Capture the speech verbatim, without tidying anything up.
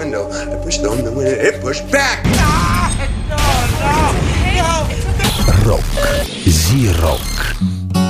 window. I pushed on the window. It pushed back. Rock, Z-Rock.